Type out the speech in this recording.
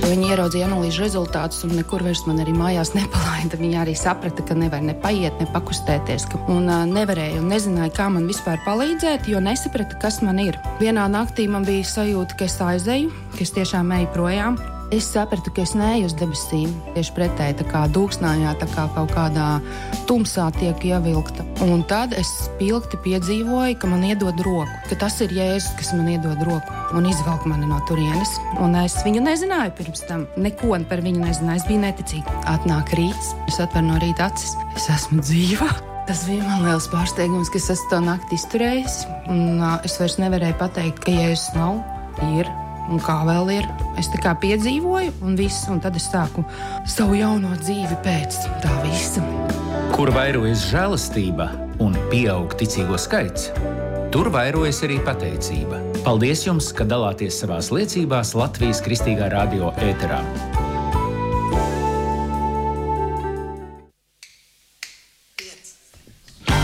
Viņi ieraudzīja analīžu rezultātus un nekur vairs man arī mājās nepalaida. Viņi arī saprata, ka nevar ne paiet, ne pakustēties. Un nevarēja un nezināja, kā man vispār palīdzēt, jo nesaprata, kas man ir. Vienā naktī man bija sajūta, ka es aizeju, ka es tiešām eju projām. Es sapratu, ka es neeju uz debesīm. Tieši pretēji, tā kā dūksnājā, tā kā kaut kādā tumsā tiek ievilkta. Un tad es spilgti piedzīvoju, ka man iedod roku, ka tas ir Jēzus, kas man iedod roku un izvelk mani no turienes. Un es viņu nezināju pirms tam, neko par viņu nezināju, es biju neticīga. Atnāk rīts, es atveru no rīta acis, es esmu dzīva. Tas bija man liels pārsteigums, ka es esmu to nakti izturējis. Un es vairs nevarēju pateikt, ka Jēzus nav, ir. Un kā vēl ir, es tā kā piedzīvoju un viss, un tad es sāku savu jauno dzīvi pēc tā visa. Kur vairojas žēlastība un pieaug ticīgo skaits, tur vairojas arī pateicība. Paldies jums, ka dalāties savās liecībās Latvijas Kristīgā radio ēterā.